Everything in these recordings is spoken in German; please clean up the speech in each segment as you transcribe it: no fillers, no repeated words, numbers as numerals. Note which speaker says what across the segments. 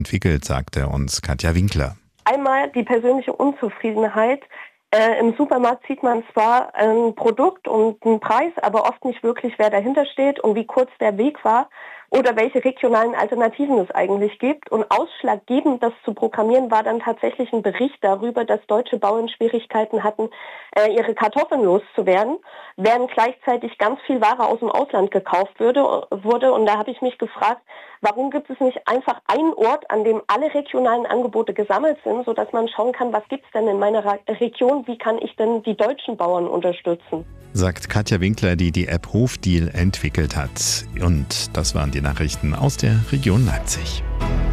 Speaker 1: entwickelt, sagte uns Katja Winkler.
Speaker 2: Einmal die persönliche Unzufriedenheit. Im Supermarkt sieht man zwar ein Produkt und einen Preis, aber oft nicht wirklich, wer dahinter steht und wie kurz der Weg war oder welche regionalen Alternativen es eigentlich gibt. Und ausschlaggebend, das zu programmieren, war dann tatsächlich ein Bericht darüber, dass deutsche Bauern Schwierigkeiten hatten, ihre Kartoffeln loszuwerden, während gleichzeitig ganz viel Ware aus dem Ausland gekauft wurde. Und da habe ich mich gefragt, warum gibt es nicht einfach einen Ort, an dem alle regionalen Angebote gesammelt sind, sodass man schauen kann, was gibt es denn in meiner Region, wie kann ich denn die deutschen Bauern unterstützen?
Speaker 1: Sagt Katja Winkler, die die App Hofdeal entwickelt hat. Und das waren die Nachrichten aus der Region Leipzig.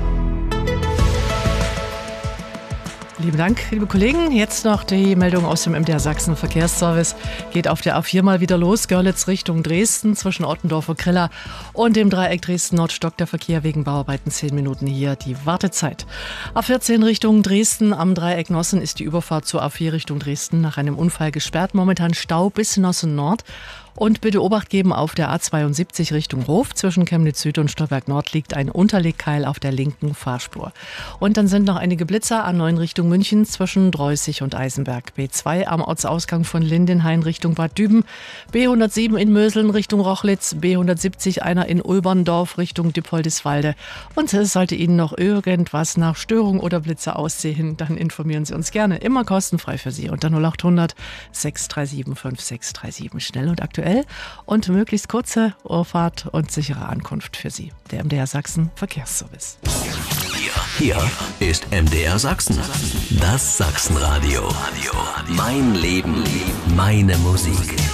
Speaker 3: Lieben Dank, liebe Kollegen. Jetzt noch die Meldung aus dem MDR Sachsen Verkehrsservice. Geht auf der A4 mal wieder los. Görlitz Richtung Dresden zwischen Ottendorf und Krilla und dem Dreieck Dresden-Nord stockt der Verkehr wegen Bauarbeiten 10 Minuten hier die Wartezeit. A14 Richtung Dresden am Dreieck Nossen ist die Überfahrt zur A4 Richtung Dresden nach einem Unfall gesperrt. Momentan Stau bis Nossen Nord. Und bitte Obacht geben, auf der A72 Richtung Hof zwischen Chemnitz Süd und Stollberg Nord liegt ein Unterlegkeil auf der linken Fahrspur. Und dann sind noch einige Blitzer A9 Richtung München zwischen Dreußig und Eisenberg. B2 am Ortsausgang von Lindenhain Richtung Bad Düben. B107 in Möseln Richtung Rochlitz. B170 einer in Ulberndorf Richtung Dippoldiswalde. Und sollte Ihnen noch irgendwas nach Störung oder Blitzer aussehen, dann informieren Sie uns gerne. Immer kostenfrei für Sie unter 0800 637 5637. Schnell und aktuell. Und möglichst kurze Fahrt und sichere Ankunft für Sie. Der MDR Sachsen Verkehrsservice.
Speaker 4: Hier ist MDR Sachsen. Das Sachsenradio. Mein Leben, meine Musik.